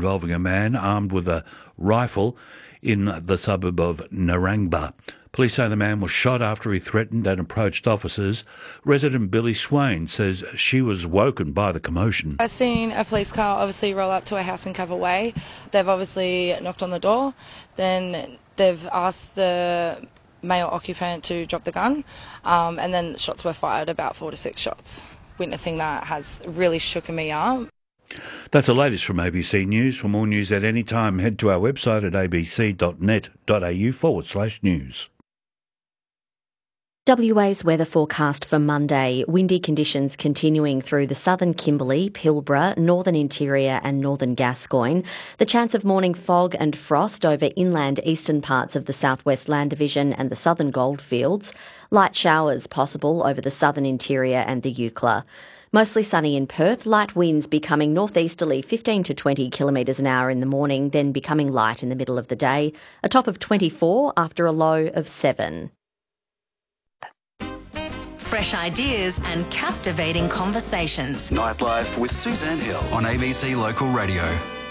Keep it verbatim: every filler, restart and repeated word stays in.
involving a man armed with a rifle in the suburb of Narangba. Police say the man was shot after he threatened and approached officers. Resident Billy Swain says she was woken by the commotion. I've seen a police car obviously roll up to a house in Cover Way. They've obviously knocked on the door. Then they've asked the male occupant to drop the gun, um, and then shots were fired, about four to six shots. Witnessing that has really shooken me up. That's the latest from A B C News. For more news at any time, head to our website at abc.net.au forward slash news. W A's weather forecast for Monday. Windy conditions continuing through the southern Kimberley, Pilbara, northern interior and northern Gascoyne. The chance of morning fog and frost over inland eastern parts of the southwest Land Division and the southern Goldfields. Light showers possible over the southern interior and the Eucla. Mostly sunny in Perth, light winds becoming northeasterly fifteen to twenty kilometres an hour in the morning, then becoming light in the middle of the day. A top of twenty-four after a low of seven. Fresh ideas and captivating conversations. Nightlife with Suzanne Hill on A B C Local Radio.